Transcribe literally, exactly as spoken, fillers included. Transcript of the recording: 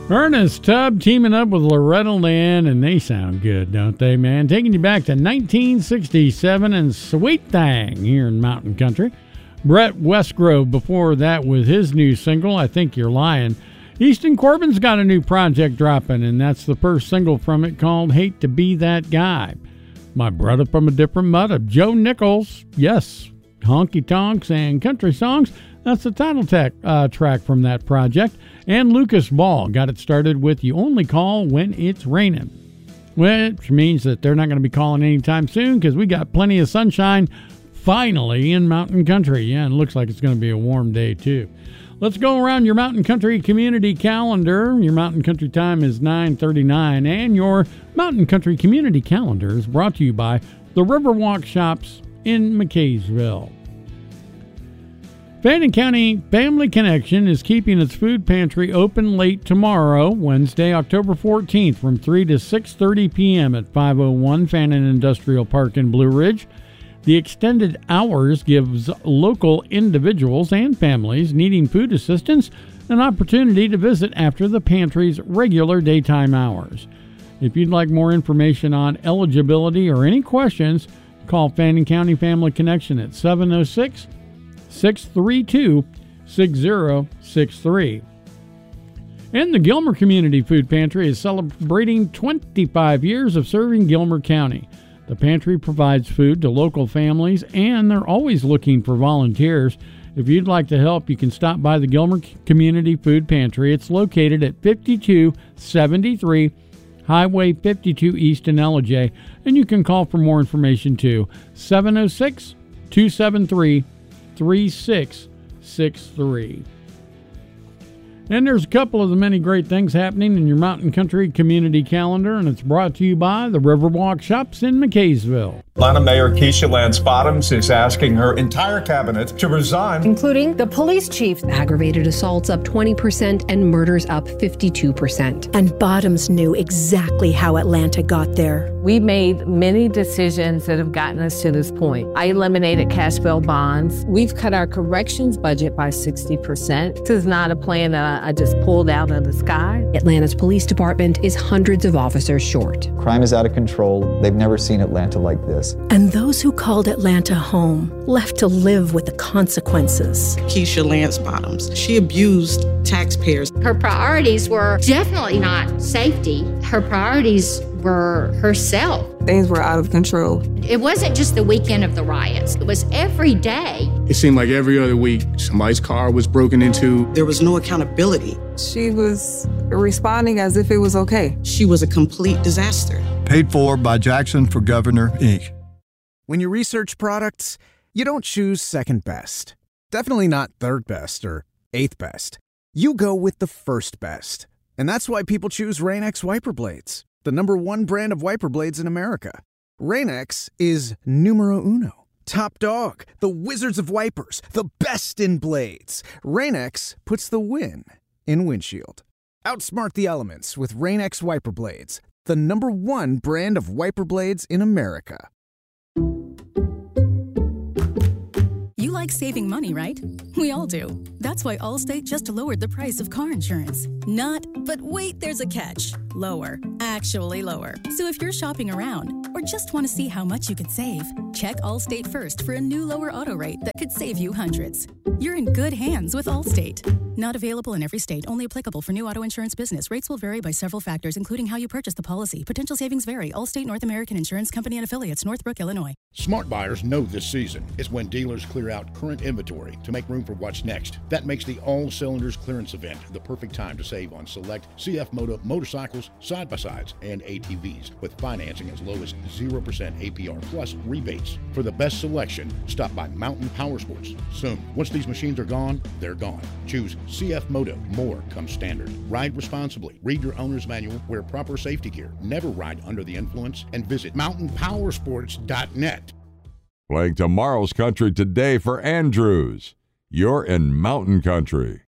Ernest Tubb teaming up with Loretta Lynn, and they sound good, don't they, man? Taking you back to nineteen sixty-seven and Sweet Thing here in Mountain Country. Brett Westgrove before that with his new single, I Think You're Lying. Easton Corbin's got a new project dropping, and that's the first single from it called Hate to Be That Guy. My Brother from a Different Mother, Joe Nichols, yes, honky tonks and country songs. That's the title tech, uh, track from that project. And Lucas Ball got it started with You Only Call When It's Raining, which means that they're not going to be calling anytime soon because we got plenty of sunshine finally in Mountain Country. Yeah, and it looks like it's going to be a warm day too. Let's go around your Mountain Country community calendar. Your Mountain Country time is nine thirty-nine, and your Mountain Country community calendar is brought to you by the Riverwalk Shops in McKaysville. Fannin County Family Connection is keeping its food pantry open late tomorrow, Wednesday, October fourteenth, from three to six thirty p.m. at five oh one Fannin Industrial Park in Blue Ridge. The extended hours gives local individuals and families needing food assistance an opportunity to visit after the pantry's regular daytime hours. If you'd like more information on eligibility or any questions, call Fannin County Family Connection at seven oh six, six three two, six oh six three. And the Gilmer Community Food Pantry is celebrating twenty-five years of serving Gilmer County. The pantry provides food to local families, and they're always looking for volunteers. If you'd like to help, you can stop by the Gilmer Community Food Pantry. It's located at fifty-two seventy-three Highway fifty-two East in Ellijay, and you can call for more information to seven oh six, two seven three, three six six three. And there's a couple of the many great things happening in your Mountain Country community calendar, and it's brought to you by the Riverwalk Shops in McKaysville. Atlanta Mayor Keisha Lance Bottoms is asking her entire cabinet to resign, including the police chief. Aggravated assaults up twenty percent and murders up fifty-two percent. And Bottoms knew exactly how Atlanta got there. We made many decisions that have gotten us to this point. I eliminated cash bail bonds. We've cut our corrections budget by sixty percent. This is not a plan that I just pulled out of the sky. Atlanta's police department is hundreds of officers short. Crime is out of control. They've never seen Atlanta like this. And those who called Atlanta home left to live with the consequences. Keisha Lance Bottoms, she abused taxpayers. Her priorities were definitely not safety. Her priorities were herself. Things were out of control. It wasn't just the weekend of the riots. It was every day. It seemed like every other week, somebody's car was broken into. There was no accountability. She was responding as if it was okay. She was a complete disaster. Paid for by Jackson for Governor, Incorporated. When you research products, you don't choose second best. Definitely not third best or eighth best. You go with the first best. And that's why people choose Rain-X wiper blades, the number one brand of wiper blades in America. Rain-X is numero uno, top dog, the wizards of wipers, the best in blades. Rain-X puts the win in windshield. Outsmart the elements with Rain-X wiper blades, the number one brand of wiper blades in America. You like saving money, right? We all do. That's why Allstate just lowered the price of car insurance. Not, but wait, there's a catch. Lower. Actually lower. So if you're shopping around or just want to see how much you could save, check Allstate first for a new lower auto rate that could save you hundreds. You're in good hands with Allstate. Not available in every state. Only applicable for new auto insurance business. Rates will vary by several factors, including how you purchase the policy. Potential savings vary. Allstate North American Insurance Company and Affiliates, Northbrook, Illinois. Smart buyers know this season is when dealers clear out current inventory to make room for what's next. That makes the All Cylinders Clearance Event the perfect time to save on select C F Moto motorcycles, side-by-sides, and A T Vs with financing as low as zero percent A P R plus rebates. For the best selection, stop by Mountain Power Sports soon. Once these machines are gone, they're gone. Choose C F Moto. More comes standard. Ride responsibly. Read your owner's manual. Wear proper safety gear. Never ride under the influence. And visit mountain power sports dot net. Playing tomorrow's country today for Andrews. You're in Mountain Country.